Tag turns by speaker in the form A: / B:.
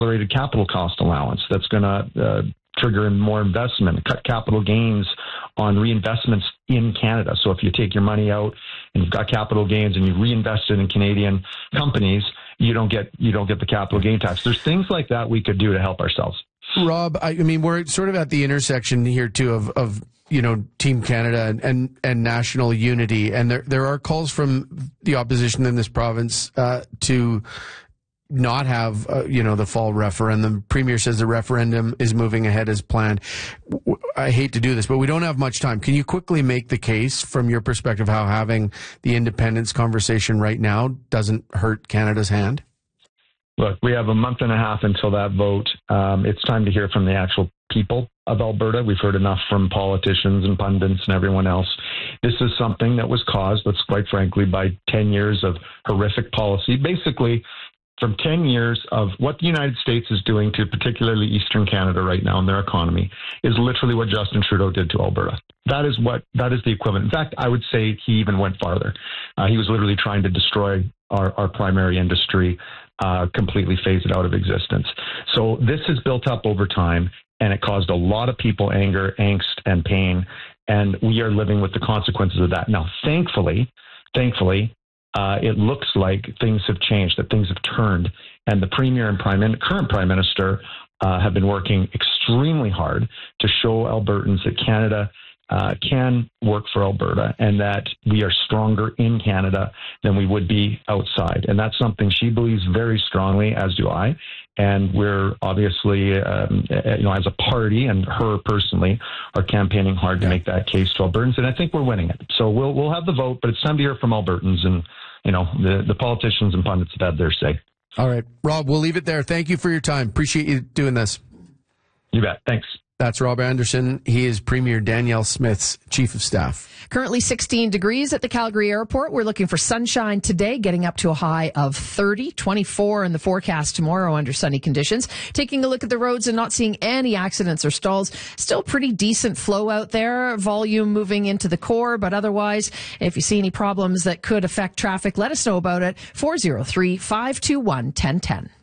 A: accelerated capital cost allowance that's going to trigger in more investment, cut capital gains on reinvestments in Canada. So if you take your money out and you've got capital gains and you reinvest it in Canadian companies, you don't get the capital gain tax. There's things like that we could do to help ourselves.
B: Rob, I mean, we're sort of at the intersection here too of Team Canada and national unity, and there are calls from the opposition in this province to not have the fall referendum. Premier says the referendum is moving ahead as planned. I hate to do this, but we don't have much time. Can you quickly make the case from your perspective how having the independence conversation right now doesn't hurt Canada's hand?
A: Look, we have a month and a half until that vote. It's time to hear from the actual people of Alberta. We've heard enough from politicians and pundits and everyone else. This is something that was caused, let's quite frankly, by 10 years of horrific policy. Basically, from 10 years of what the United States is doing to particularly Eastern Canada right now in their economy is literally what Justin Trudeau did to Alberta. That is the equivalent. In fact, I would say he even went farther. He was literally trying to destroy our primary industry, completely phase it out of existence. So this has built up over time, and it caused a lot of people anger, angst, and pain, and we are living with the consequences of that. Now, thankfully, it looks like things have changed, that things have turned, and the Premier and current Prime Minister have been working extremely hard to show Albertans that Canada can work for Alberta and that we are stronger in Canada than we would be outside. And that's something she believes very strongly, as do I. And we're obviously, as a party and her personally, are campaigning hard to make that case to Albertans. And I think we're winning it. So we'll have the vote, but it's time to hear from Albertans. And, the politicians and pundits have had their say.
B: All right. Rob, we'll leave it there. Thank you for your time. Appreciate you doing this.
A: You bet. Thanks.
B: That's Rob Anderson. He is Premier Danielle Smith's Chief of Staff.
C: Currently 16 degrees at the Calgary airport. We're looking for sunshine today, getting up to a high of 30, 24 in the forecast tomorrow under sunny conditions. Taking a look at the roads and not seeing any accidents or stalls. Still pretty decent flow out there. Volume moving into the core, but otherwise, if you see any problems that could affect traffic, let us know about it. 403-521-1010.